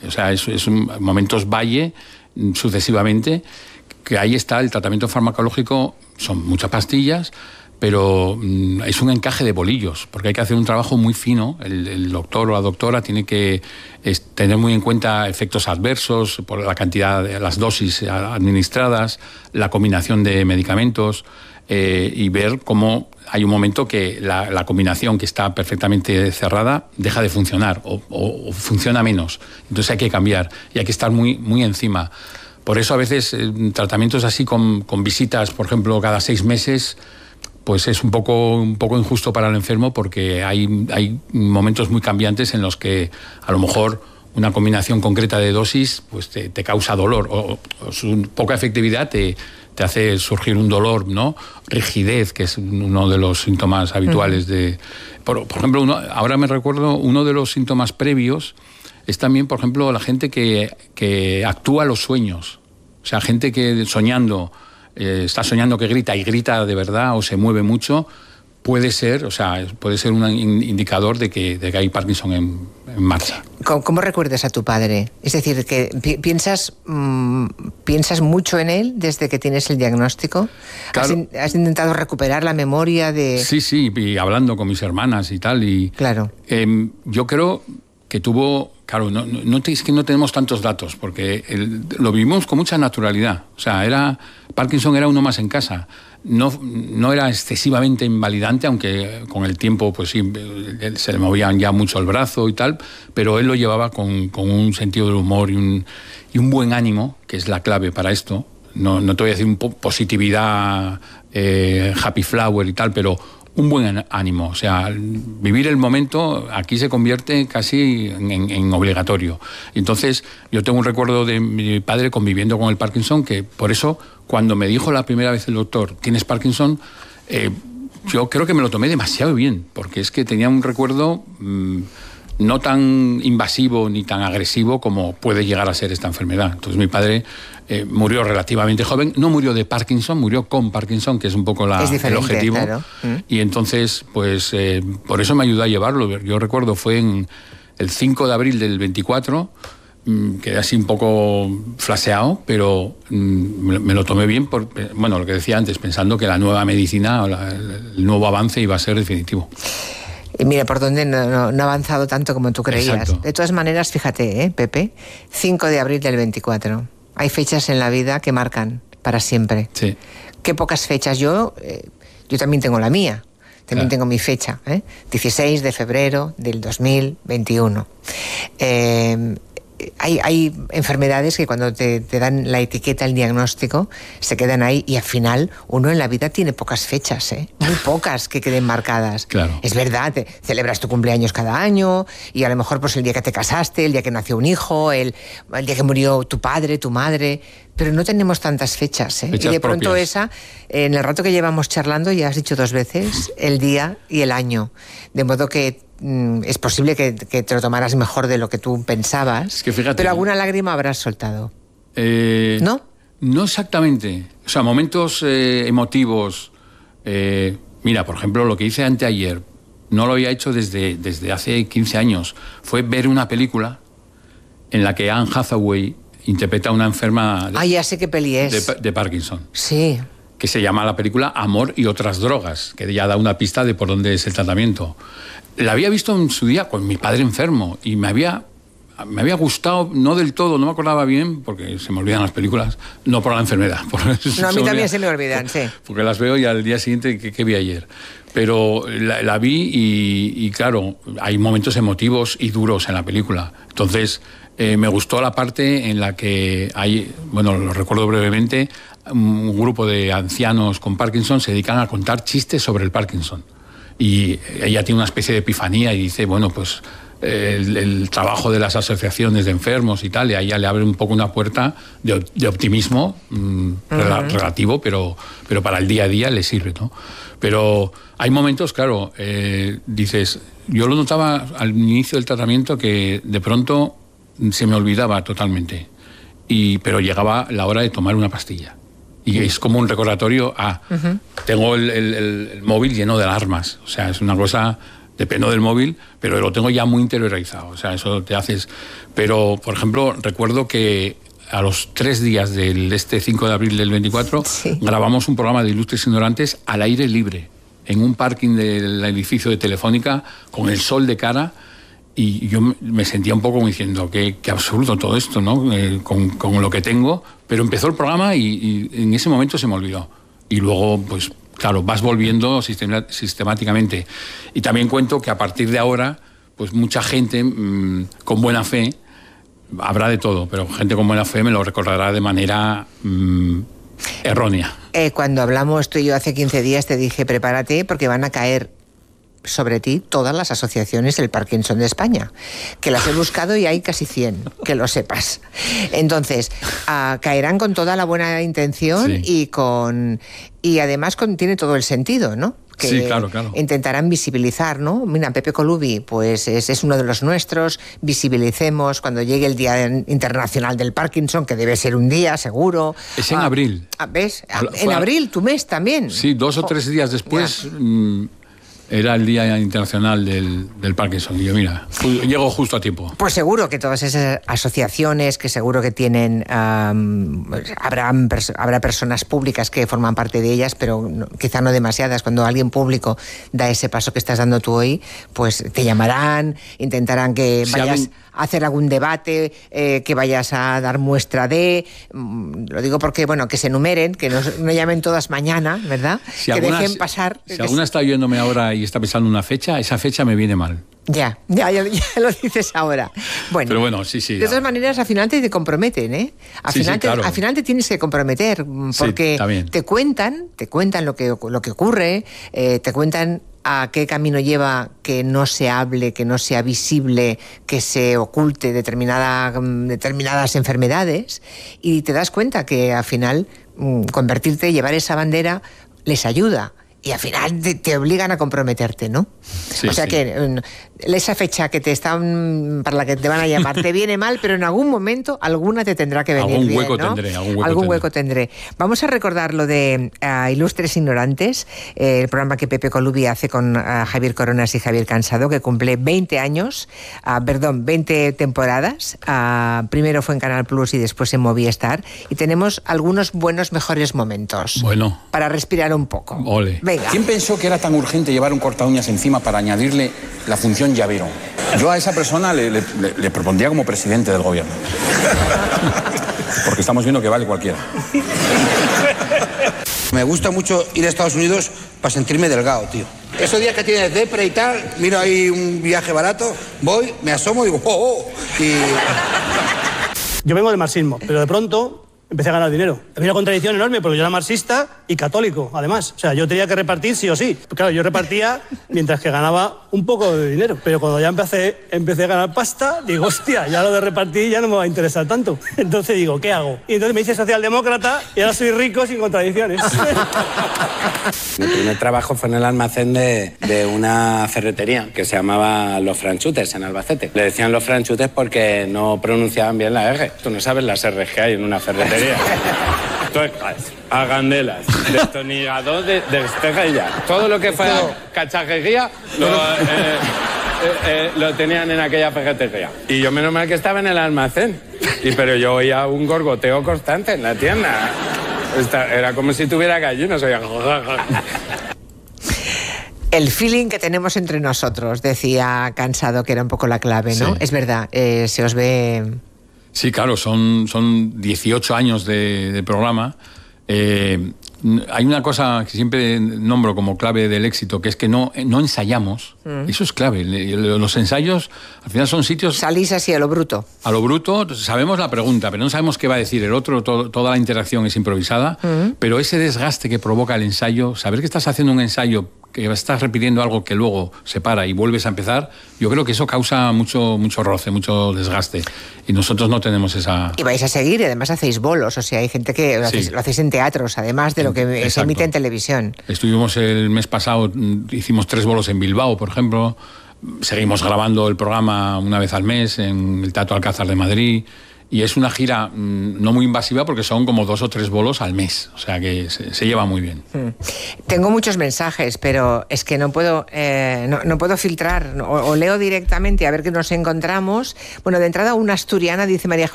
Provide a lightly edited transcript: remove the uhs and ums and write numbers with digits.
O sea, momentos valle sucesivamente, que ahí está el tratamiento farmacológico, son muchas pastillas, pero es un encaje de bolillos, porque hay que hacer un trabajo muy fino. El doctor o la doctora tiene que tener muy en cuenta efectos adversos por la cantidad de las dosis administradas, la combinación de medicamentos, y ver cómo hay un momento que la combinación que está perfectamente cerrada deja de funcionar o funciona menos. Entonces hay que cambiar y hay que estar muy, muy encima. Por eso a veces tratamientos así con visitas, por ejemplo, cada 6 meses, pues es un poco injusto para el enfermo, porque hay momentos muy cambiantes en los que a lo mejor una combinación concreta de dosis pues te causa dolor, o su poca efectividad te hace surgir un dolor, ¿no? Rigidez, que es uno de los síntomas habituales de... Por ejemplo, ahora me recuerdo, uno de los síntomas previos es también, por ejemplo, la gente que actúa los sueños. O sea, gente que soñando, está soñando que grita y grita de verdad o se mueve mucho, puede ser un indicador de que hay Parkinson en marcha. ¿Cómo recuerdas a tu padre? Es decir, que piensas mucho en él desde que tienes el diagnóstico. Claro. ¿Has intentado recuperar la memoria de...? Sí, y hablando con mis hermanas y tal. Claro. Yo creo que tuvo... Claro, es que no tenemos tantos datos, porque lo vivimos con mucha naturalidad. O sea, Parkinson era uno más en casa. No era excesivamente invalidante, aunque con el tiempo pues sí, se le movían ya mucho el brazo y tal, pero él lo llevaba con un sentido del humor y un buen ánimo, que es la clave para esto. No te voy a decir positividad, happy flower y tal, pero un buen ánimo. O sea, vivir el momento aquí se convierte casi en obligatorio. Entonces, yo tengo un recuerdo de mi padre conviviendo con el Parkinson, que por eso, cuando me dijo la primera vez el doctor, ¿tienes Parkinson?, yo creo que me lo tomé demasiado bien, porque es que tenía un recuerdo no tan invasivo ni tan agresivo como puede llegar a ser esta enfermedad. Entonces, mi padre murió relativamente joven, no murió de Parkinson, murió con Parkinson, que es un poco el objetivo. Claro. Y entonces, pues, por eso me ayudó a llevarlo. Yo recuerdo, fue en el 5 de abril del 24, quedé así un poco flaseado, pero me lo tomé bien, lo que decía antes, pensando que la nueva medicina, el nuevo avance iba a ser definitivo. Y mira, por dónde no ha avanzado tanto como tú creías. Exacto. De todas maneras, fíjate, Pepe, 5 de abril del 24. Hay fechas en la vida que marcan para siempre. Sí. Qué pocas fechas. Yo también tengo la mía. También tengo mi fecha, 16 de febrero del 2021. Hay enfermedades que cuando te dan la etiqueta, el diagnóstico, se quedan ahí, y al final uno en la vida tiene pocas fechas, muy pocas que queden marcadas. Claro. Es verdad, celebras tu cumpleaños cada año, y a lo mejor pues el día que te casaste, el día que nació un hijo, el día que murió tu padre, tu madre, pero no tenemos tantas fechas. Fechas y de pronto propias. En el rato que llevamos charlando, ya has dicho 2 veces el día y el año, de modo que es posible que te lo tomaras mejor de lo que tú pensabas. Es que fíjate, pero alguna lágrima habrás soltado. ¿No? No exactamente. O sea, momentos emotivos. Mira, por ejemplo, lo que hice anteayer, no lo había hecho desde hace 15 años. Fue ver una película en la que Anne Hathaway interpreta a una enferma ya sé qué peli es. de Parkinson. Sí. Que se llama la película Amor y otras drogas, que ya da una pista de por dónde es el tratamiento. La había visto en su día con mi padre enfermo y me había gustado, no del todo, no me acordaba bien, porque se me olvidan las películas, no por la enfermedad. No, a mí también se me olvidan, sí. Porque las veo y al día siguiente, ¿qué vi ayer? Pero la vi y claro, hay momentos emotivos y duros en la película. Entonces, me gustó la parte en la que hay, lo recuerdo brevemente, un grupo de ancianos con Parkinson se dedican a contar chistes sobre el Parkinson. Y ella tiene una especie de epifanía y dice, el trabajo de las asociaciones de enfermos y tal, y a ella le abre un poco una puerta de optimismo relativo, pero para el día a día le sirve, ¿no? Pero hay momentos, claro, dices, yo lo notaba al inicio del tratamiento que de pronto se me olvidaba totalmente, pero llegaba la hora de tomar una pastilla. Y es como un recordatorio tengo el móvil lleno de alarmas. O sea, es una cosa dependo del móvil, pero lo tengo ya muy interiorizado. O sea, eso te haces... Pero, por ejemplo, recuerdo que a los 3 días del 5 de abril del 24 grabamos un programa de Ilustres Ignorantes al aire libre, en un parking del edificio de Telefónica, con el sol de cara, y yo me sentía un poco como diciendo que absurdo todo esto, ¿no? Con lo que tengo, pero empezó el programa y en ese momento se me olvidó. Y luego, pues claro, vas volviendo sistemáticamente. Y también cuento que a partir de ahora, pues mucha gente con buena fe, habrá de todo, pero gente con buena fe me lo recordará de manera errónea. Cuando hablamos tú y yo hace 15 días te dije, prepárate porque van a caer sobre ti todas las asociaciones del Parkinson de España, que las he buscado y hay casi 100, que lo sepas. Entonces, caerán con toda la buena intención y además tiene todo el sentido, ¿no? Que sí, claro. intentarán visibilizar, ¿no? Mira, Pepe Colubi, pues es uno de los nuestros, visibilicemos cuando llegue el Día Internacional del Parkinson, que debe ser un día, seguro. Es en abril. ¿Ves? En abril, tu mes también. Sí, 2 o 3 días después... Era el Día Internacional del Parkinson. Y yo, mira, llego justo a tiempo. Pues seguro que todas esas asociaciones, que seguro que tienen... habrá personas públicas que forman parte de ellas, pero quizá no demasiadas. Cuando alguien público da ese paso que estás dando tú hoy, pues te llamarán, intentarán que vayas a hacer algún debate, que vayas a dar muestra de... Lo digo porque, bueno, que se enumeren, que no llamen todas mañana, ¿verdad? Que dejen pasar... Si alguna está oyéndome ahora y está pensando una fecha, esa fecha me viene mal. Ya lo dices ahora. Bueno, pero bueno, sí. De todas maneras, al final te comprometen, ¿eh? Al final te tienes que comprometer, porque te cuentan lo que ocurre, te cuentan a qué camino lleva que no se hable, que no sea visible, que se oculte determinadas enfermedades, y te das cuenta que al final convertirte, llevar esa bandera, les ayuda. Y al final te obligan a comprometerte, ¿no? Sí, o sea que esa fecha para la que te van a llamar te viene mal, pero en algún momento alguna te tendrá que venir algún bien, hueco ¿no? tendré. Algún hueco tendré. Vamos a recordar lo de Ilustres Ignorantes, el programa que Pepe Colubi hace con Javier Coronas y Javier Cansado, que cumple 20 años, 20 temporadas. Primero fue en Canal Plus y después en Movistar. Y tenemos algunos mejores momentos. Bueno. Para respirar un poco. Ole. Venga. ¿Quién pensó que era tan urgente llevar un cortaúñas encima para añadirle la función llavero? Yo a esa persona le propondría como presidente del gobierno. Porque estamos viendo que vale cualquiera. Me gusta mucho ir a Estados Unidos para sentirme delgado, tío. Esos días que tienes depre y tal, miro ahí un viaje barato, voy, me asomo y digo, ¡oh! Y... Yo vengo del marxismo, pero de pronto empecé a ganar dinero. Había una contradicción enorme porque yo era marxista y católico, además. O sea, yo tenía que repartir sí o sí. Claro, yo repartía mientras que ganaba un poco de dinero. Pero cuando ya empecé a ganar pasta, digo, hostia, ya lo de repartir ya no me va a interesar tanto. Entonces digo, ¿qué hago? Y entonces me hice socialdemócrata y ahora soy rico sin contradicciones. Mi primer trabajo fue en el almacén de una ferretería que se llamaba Los Franchutes, en Albacete. Le decían Los Franchutes porque no pronunciaban bien la R. Tú no sabes las R's que hay en una ferretería. Tuercas, agandelas, destornillador de estrella. Todo lo que fuera cachajería lo tenían en aquella ferretería. Y yo menos mal que estaba en el almacén. Pero yo oía un gorgoteo constante en la tienda. Era como si tuviera gallinas. Oía... El feeling que tenemos entre nosotros, decía Cansado, que era un poco la clave, ¿no? Sí. Es verdad, se os ve... Sí, claro, son 18 años de programa. Hay una cosa que siempre nombro como clave del éxito, que es que no ensayamos. Eso es clave. Los ensayos, al final, son sitios... Salís así a lo bruto. A lo bruto, sabemos la pregunta, pero no sabemos qué va a decir el otro. Toda la interacción es improvisada. Pero ese desgaste que provoca el ensayo, saber que estás haciendo un ensayo, que estás repitiendo algo que luego se para y vuelves a empezar, yo creo que eso causa mucho roce, mucho desgaste. Y nosotros no tenemos esa... Y vais a seguir, y además hacéis bolos. O sea, hay gente que lo hacéis en teatros, además de lo que se emite en televisión. Estuvimos el mes pasado, hicimos 3 bolos en Bilbao, por ejemplo. Seguimos grabando el programa una vez al mes en el Teatro Alcázar de Madrid. Y es una gira no muy invasiva porque son como 2 o 3 bolos al mes, o sea que se lleva muy bien. Tengo muchos mensajes, pero es que no puedo filtrar, o leo directamente a ver qué nos encontramos. Bueno, de entrada una asturiana, dice María